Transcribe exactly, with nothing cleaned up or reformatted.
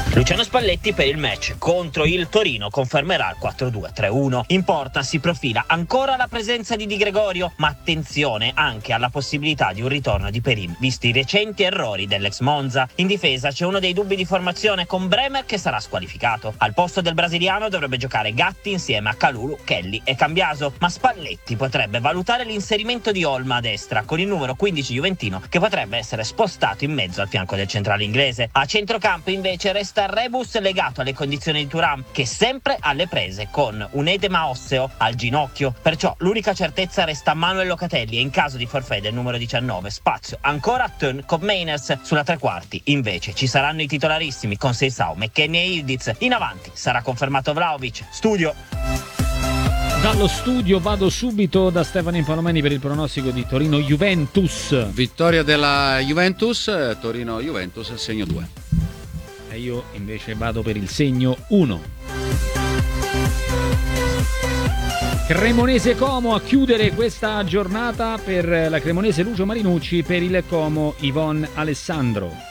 Luciano Spalletti per il match contro il Torino confermerà il quattro due tre uno. In porta si profila ancora la presenza di Di Gregorio, ma attenzione anche alla possibilità di un ritorno di Perin, visti i recenti errori dell'ex Monza. In difesa c'è uno dei dubbi di formazione con Bremer che sarà squalificato. Al posto del brasiliano dovrebbe giocare Gatti insieme a Kalulu, Kelly e Cambiaso, ma Spalletti potrebbe valutare l'inserimento di Olma a destra con il numero quindici juventino che potrebbe essere spostato in mezzo al fianco del centrale inglese. A centrocampo invece resta Rebus legato alle condizioni di Thuram, che sempre alle prese con un edema osseo al ginocchio, perciò l'unica certezza resta Manuel Locatelli e in caso di forfait del numero diciannove spazio ancora a Turn con Mainers. Sulla tre quarti invece ci saranno i titolarissimi con Seisao, McKennie e Ildiz. In avanti sarà confermato Vlahovic. Studio. Dallo studio vado subito da Stefano Impalomeni per il pronostico di Torino-Juventus. Vittoria della Juventus, Torino-Juventus, segno due. E io invece vado per il segno uno. Cremonese Como a chiudere questa giornata per la cremonese Lucio Marinucci, per il Como Yvonne Alessandro.